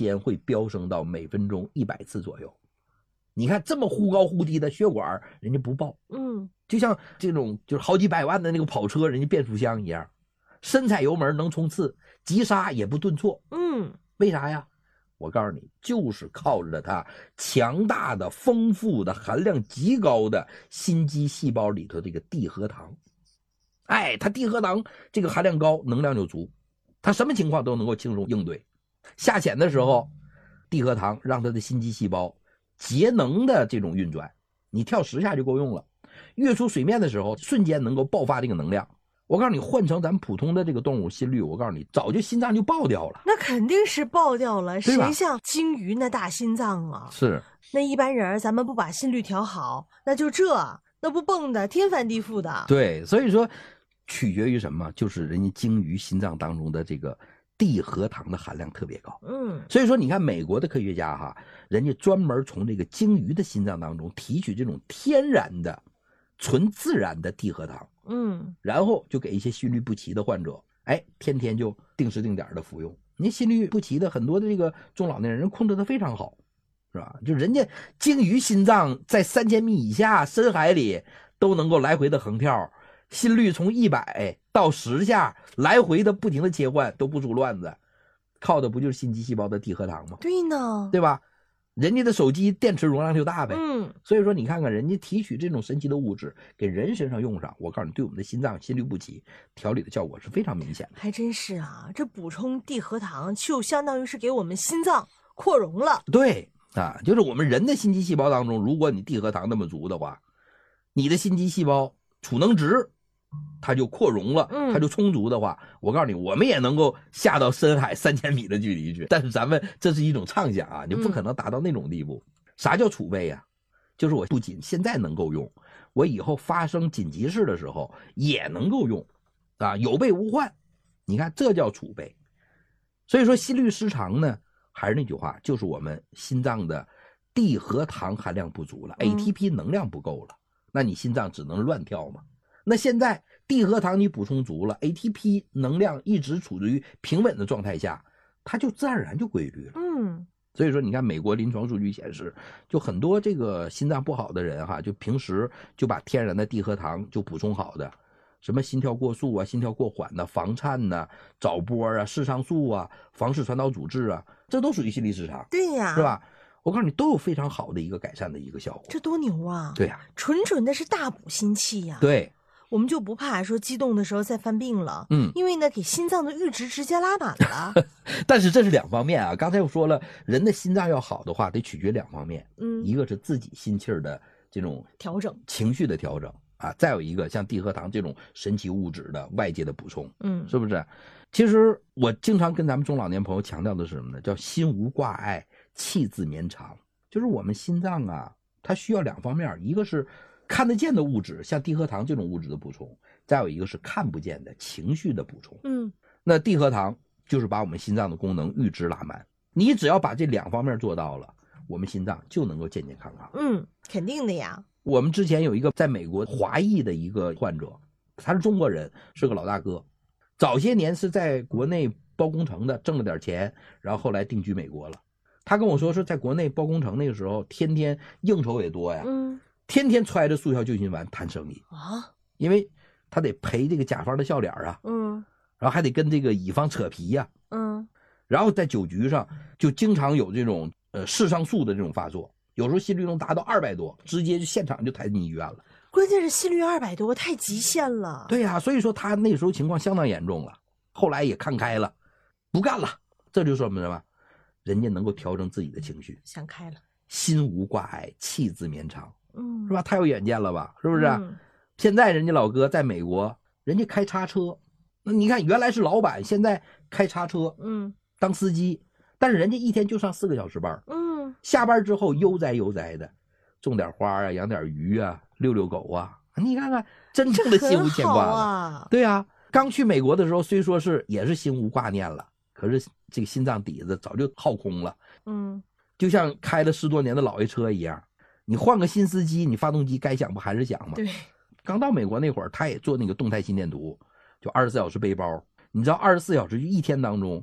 间会飙升到每分钟100次左右。你看这么忽高忽低的血管，人家不爆，就像这种就是好几百万的那个跑车，人家变速箱一样，深踩油门能冲刺，急刹也不顿挫，为啥呀？我告诉你，就是靠着它强大的、丰富的、含量极高的心肌细胞里头这个地核糖。哎，它地核糖这个含量高，能量就足，它什么情况都能够轻松应对。下潜的时候，地核糖让它的心肌细胞节能的这种运转，你跳10下就够用了。跃出水面的时候，瞬间能够爆发这个能量。我告诉你，换成咱们普通的这个动物心率，我告诉你，早就心脏就爆掉了。 那肯定是爆掉了，谁像鲸鱼那大心脏啊？ 是， 那一般人咱们不把心率调好，那不蹦的天翻地覆的。 对，所以说取决于什么？就是人家鲸鱼心脏当中的这个地核糖的含量特别高。所以说你看美国的科学家哈，人家专门从这个鲸鱼的心脏当中提取这种天然的、纯自然的地核糖。然后就给一些心律不齐的患者，哎，天天就定时定点的服用。你心律不齐的很多的这个中老年人控制的非常好，是吧？就人家鲸鱼心脏在3000米以下深海里都能够来回的横跳，心率从100到10下来回的不停的切换，都不出乱子，靠的不就是心肌细胞的地核糖吗？ 对呢， 对吧？人家的手机电池容量就大呗，所以说你看看人家提取这种神奇的物质给人身上用上，我告诉你，对我们的心脏心律不齐调理的效果是非常明显的。 还真是啊，这补充地核糖就相当于是给我们心脏扩容了。 对啊，就是我们人的心肌细胞当中，如果你地核糖那么足的话，你的心肌细胞储能值它就扩容了，它就充足的话，我告诉你，我们也能够下到深海3000米的距离去。但是咱们这是一种畅想啊，你不可能达到那种地步。啥叫储备啊？就是我不仅现在能够用，我以后发生紧急事的时候也能够用啊，有备无患。你看这叫储备。所以说心律失常呢，还是那句话，就是我们心脏的地核糖含量不足了， ATP 能量不够了，那你心脏只能乱跳嘛。那现在地核糖你补充足了， ATP 能量一直处于平稳的状态下，它就自然而然就规律了。所以说你看美国临床数据显示，就很多这个心脏不好的人哈，就平时就把天然的地核糖就补充好的，什么心跳过速啊、心跳过缓呐、房颤呐、早波啊、视上素啊、房室传导阻滞啊，这都属于心律失常。 对呀， 是吧？我告诉你，都有非常好的一个改善的一个效果。 这多牛啊！ 对呀， 纯的是大补心气呀。 对。 我们就不怕说激动的时候再犯病了，因为呢给心脏的阈值直接拉满了。 但是这是2方面啊，刚才我说了，人的心脏要好的话，得取决2方面，一个是自己心气儿的这种调整， 情绪的调整啊，再有一个像地核糖这种神奇物质的外界的补充，是不是？其实我经常跟咱们中老年朋友强调的是什么呢？叫心无挂碍，气自绵长。就是我们心脏啊，它需要2方面，一个是看得见的物质，像地核糖这种物质的补充，再有一个是看不见的情绪的补充。那地核糖就是把我们心脏的功能阈值拉满，你只要把这2方面做到了，我们心脏就能够健健康康。 肯定的呀。 我们之前有一个在美国华裔的一个患者，他是中国人，是个老大哥，早些年是在国内包工程的，挣了点钱，然后后来定居美国了。他跟我说是在国内包工程那个时候，天天应酬也多呀，天天揣着速效救心丸谈生意啊，因为他得赔这个甲方的笑脸啊，然后还得跟这个乙方扯皮呀，然后在酒局上就经常有这种视上素的这种发作，有时候心率能达到200多，直接就现场就抬进医院了。 关键是心率200多，太极限了。 对呀，所以说他那时候情况相当严重了，后来也看开了，不干了。这就说明什么？人家能够调整自己的情绪， 想开了， 心无挂碍，气自绵长。是吧？太有远见了吧？是不是？现在人家老哥在美国，人家开叉车，那你看原来是老板，现在开叉车，当司机，但是人家一天就上4个小时班，下班之后悠哉悠哉的，种点花啊，养点鱼啊，遛遛狗啊，你看看真正的心无牵挂了。对啊，刚去美国的时候，虽说是也是心无挂念了，可是这个心脏底子早就耗空了，就像开了10多年的老爷车一样。你换个新司机，你发动机该响不还是响吗？ 对， 刚到美国那会儿，他也做那个动态心电图，就24小时背包。你知道24小时就一天当中，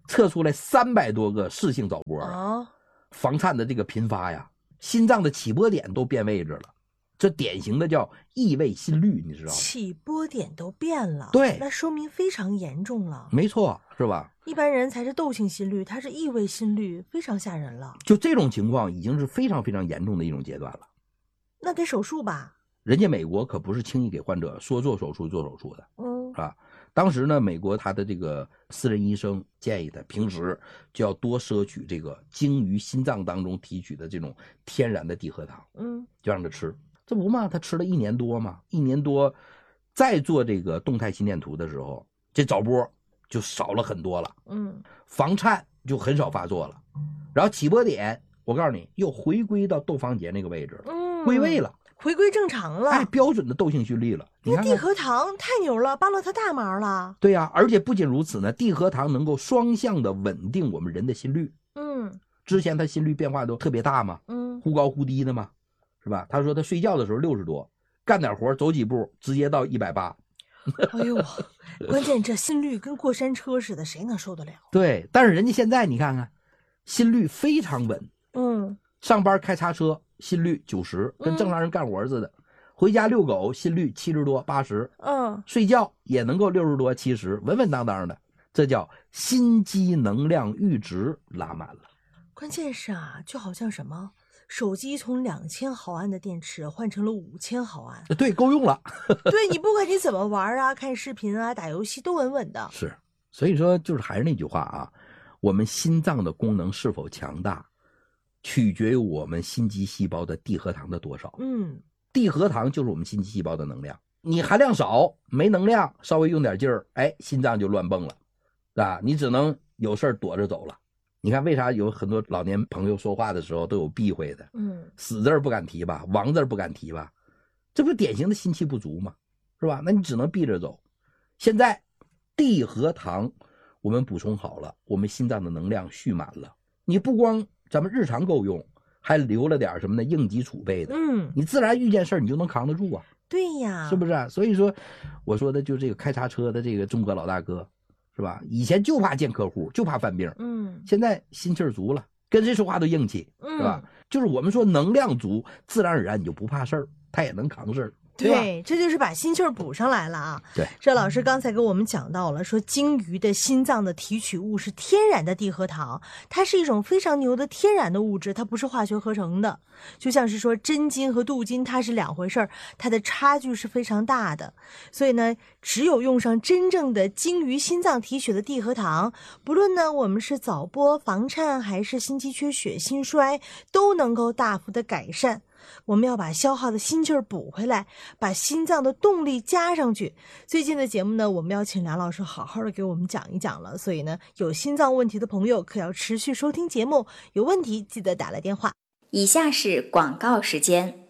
测出来300多个室性早搏啊，房颤的这个频发呀，心脏的起搏点都变位置了，这典型的叫异位心律，你知道吗？ 起搏点都变了， 对， 那说明非常严重了。 没错，是吧？ 一般人才是窦性心律，他是异位心律，非常吓人了。 就这种情况已经是非常非常严重的一种阶段了。 那得手术吧？ 人家美国可不是轻易给患者说做手术做手术的，是吧？当时呢，美国他的这个私人医生建议他平时就要多摄取这个精于心脏当中提取的这种天然的地核糖，就让他吃。这不嘛，他吃了1年多嘛，1年多，再做这个动态心电图的时候，这早搏就少了很多了，房颤就很少发作了，然后起搏点，我告诉你，又回归到窦房结那个位置了，归位了。 回归正常了， 哎，标准的窦性心律了。 那地核糖太牛了，帮了他大忙了。 对呀，而且不仅如此呢，地核糖能够双向的稳定我们人的心率。之前他心率变化都特别大嘛，忽高忽低的嘛，是吧？他说他睡觉的时候60多，干点活走几步直接到180。 哎呦，关键这心率跟过山车似的，谁能受得了？ 对，但是人家现在你看看，心率非常稳。上班开叉车心率90，跟正常人干活似的。回家遛狗心率70多80，睡觉也能够60多70，稳稳当当的。这叫心肌能量阈值拉满了。 关键是啊，就好像什么手机从2000毫安的电池换成了5000毫安， 对，够用了。 对，你不管你怎么玩啊，看视频啊，打游戏都稳稳的。 是，所以说就是还是那句话啊，我们心脏的功能是否强大，取决于我们心肌细胞的地核糖的多少。地核糖就是我们心肌细胞的能量，你含量少，没能量，稍微用点劲儿，哎，心脏就乱蹦了，啊，你只能有事躲着走了。你看为啥有很多老年朋友说话的时候都有避讳的？死字不敢提吧，亡字不敢提吧，这不是典型的心气不足吗？是吧？那你只能避着走。现在地核糖我们补充好了，我们心脏的能量蓄满了，你不光咱们日常够用，还留了点什么呢？应急储备的。你自然遇见事儿你就能扛得住啊。 对呀， 是不是？所以说我说的就这个开叉车的这个中国老大哥，是吧？以前就怕见客户，就怕犯病，现在心气儿足了，跟谁说话都硬气，是吧？就是我们说能量足，自然而然你就不怕事儿，他也能扛事儿。 对，这就是把心气儿补上来了啊！ 对， 这老师刚才给我们讲到了，说鲸鱼的心脏的提取物是天然的地核糖，它是一种非常牛的天然的物质，它不是化学合成的。就像是说真金和镀金它是两回事儿，它的差距是非常大的。所以呢，只有用上真正的鲸鱼心脏提取的地核糖，不论呢我们是早搏、房颤还是心肌缺血、心衰，都能够大幅的改善。我们要把消耗的心气儿补回来，把心脏的动力加上去。最近的节目呢，我们要请梁老师好好的给我们讲一讲了，所以呢，有心脏问题的朋友可要持续收听节目，有问题记得打来电话。 以下是广告时间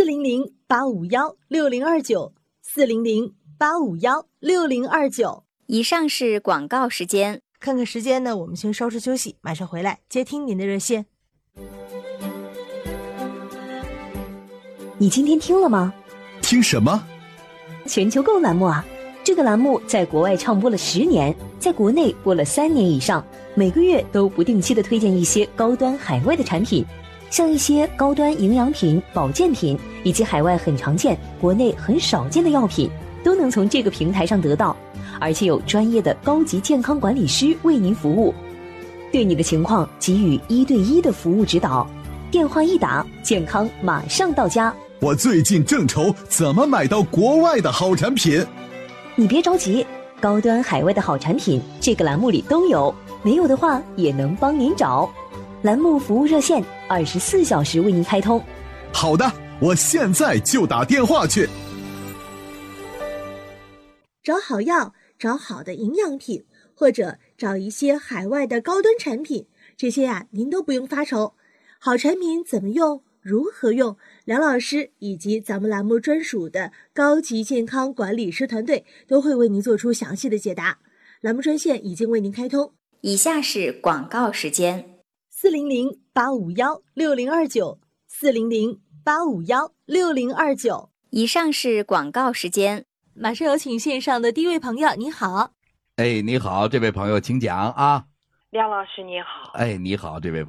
，400-851-6029，400-851-6029。 以上是广告时间。 看看时间呢，我们先稍事休息，马上回来接听您的热线。 你今天听了吗？ 听什么？ 全球购栏目啊！这个栏目在国外唱播了10年，在国内播了3年以上，每个月都不定期的推荐一些高端海外的产品，像一些高端营养品、保健品，以及海外很常见、国内很少见的药品，都能从这个平台上得到，而且有专业的高级健康管理师为您服务，对你的情况给予1对1的服务指导。电话一打，健康马上到家。 我最近正愁怎么买到国外的好产品。 你别着急，高端海外的好产品这个栏目里都有，没有的话也能帮您找。栏目服务热线24小时为您开通。 好的，我现在就打电话去。 找好药，找好的营养品，或者找一些海外的高端产品，这些呀您都不用发愁。好产品怎么用？如何用？梁老师以及咱们栏目专属的高级健康管理师团队都会为您做出详细的解答。栏目专线已经为您开通。 以下是广告时间 ，400-851-6029，400-851-6029。 以上是广告时间。 马上有请线上的第一位朋友，你好。 哎，你好，这位朋友请讲啊。 梁老师您好。 哎，你好，这位朋友。